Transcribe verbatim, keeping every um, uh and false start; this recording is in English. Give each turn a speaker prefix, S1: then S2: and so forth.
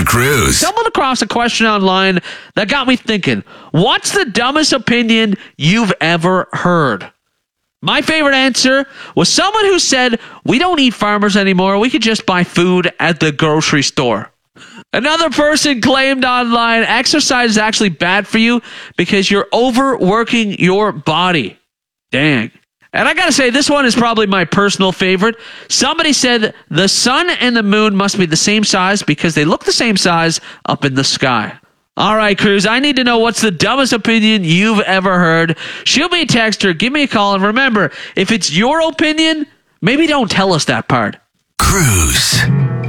S1: Cruz.
S2: Stumbled across a question online that got me thinking, what's the dumbest opinion you've ever heard? My favorite answer was someone who said, we don't eat farmers anymore. We could just buy food at the grocery store. Another person claimed online, exercise is actually bad for you because you're overworking your body. Dang. And I gotta say, this one is probably my personal favorite. Somebody said the sun and the moon must be the same size because they look the same size up in the sky. All right, Cruz, I need to know what's the dumbest opinion you've ever heard. Shoot me a text or give me a call. And remember, if it's your opinion, maybe don't tell us that part.
S1: Cruz.